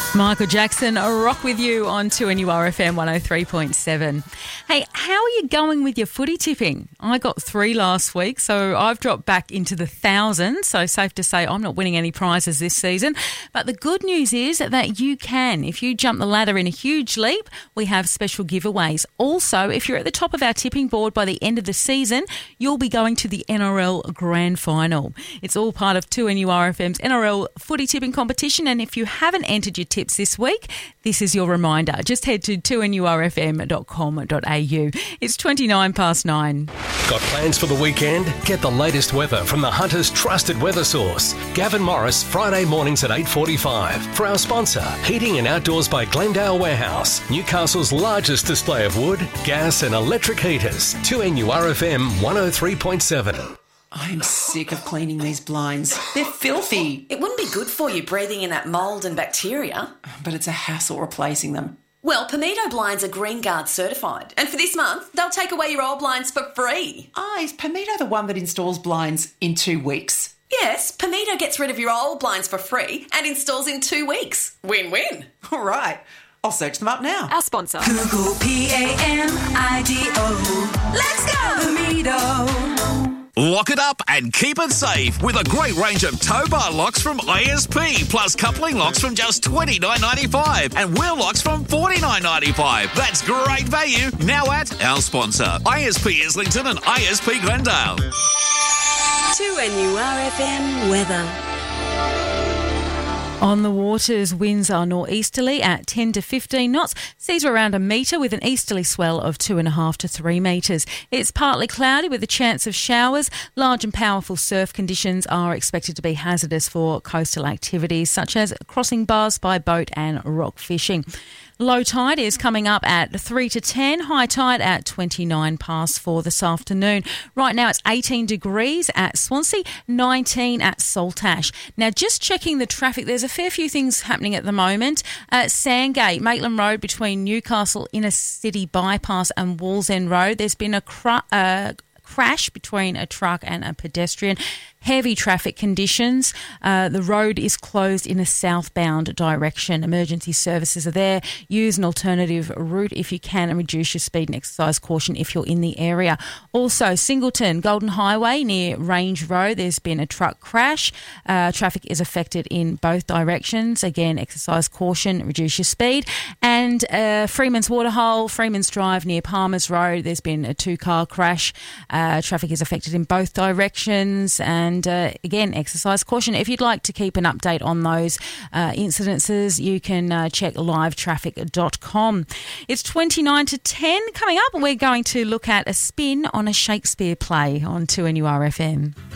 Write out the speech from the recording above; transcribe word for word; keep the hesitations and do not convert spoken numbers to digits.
Michael Jackson, a rock with you on two N U R F M one oh three point seven. Hey, how are you going with your footy tipping? I got three last week, so I've dropped back into the thousands, so safe to say I'm not winning any prizes this season. But the good news is that you can. If you jump the ladder in a huge leap, we have special giveaways. Also, if you're at the top of our tipping board by the end of the season, you'll be going to the N R L Grand Final. It's all part of two N U R F M's N R L footy tipping competition, and if you haven't entered your tips this week, this is your reminder. Just head to two N U R F M dot com dot a u. It's twenty-nine past nine. Got plans for the weekend? Get the latest weather from the Hunter's trusted weather source. Gavin Morris, Friday mornings at eight forty-five. For our sponsor, Heating and Outdoors by Glendale Warehouse, Newcastle's largest display of wood, gas and electric heaters. two N U R F M one oh three point seven. I'm sick of cleaning these blinds. They're filthy. It wouldn't be good for you breathing in that mould and bacteria. But it's a hassle replacing them. Well, Pamido blinds are Green Guard certified. And for this month, they'll take away your old blinds for free. Ah, is Pamido the one that installs blinds in two weeks? Yes, Pamido gets rid of your old blinds for free and installs in two weeks. Win-win. All right. I'll search them up now. Our sponsor. Google P A M I D O. Let's go! Pamido. Lock it up and keep it safe with a great range of tow bar locks from I S P, plus coupling locks from just twenty-nine ninety-five and wheel locks from forty-nine ninety-five. That's great value now at our sponsor, I S P Islington and I S P Glendale. two N U R F M weather. On the waters, winds are nor'easterly at ten to fifteen knots. Seas are around a metre with an easterly swell of two and a half to three metres. It's partly cloudy with a chance of showers. Large and powerful surf conditions are expected to be hazardous for coastal activities such as crossing bars by boat and rock fishing. Low tide is coming up at three to ten, high tide at twenty-nine past four this afternoon. Right now it's eighteen degrees at Swansea, nineteen at Saltash. Now just checking the traffic, there's a fair few things happening at the moment. At Sandgate, Maitland Road between Newcastle Inner City Bypass and Wallsend Road, there's been a cr- uh, crash between a truck and a pedestrian. Heavy traffic conditions. Uh, the road is closed in a southbound direction. Emergency services are there. Use an alternative route if you can and reduce your speed and exercise caution if you're in the area. Also, Singleton, Golden Highway near Range Road, there's been a truck crash. Uh, traffic is affected in both directions. Again, exercise caution, reduce your speed. And uh, Freeman's Waterhole, Freeman's Drive near Palmer's Road, there's been a two-car crash. Uh, traffic is affected in both directions. And And uh, again, exercise caution. If you'd like to keep an update on those uh, incidences, you can uh, check live traffic dot com. It's twenty-nine to ten. Coming up, we're going to look at a spin on a Shakespeare play on two N U R F M.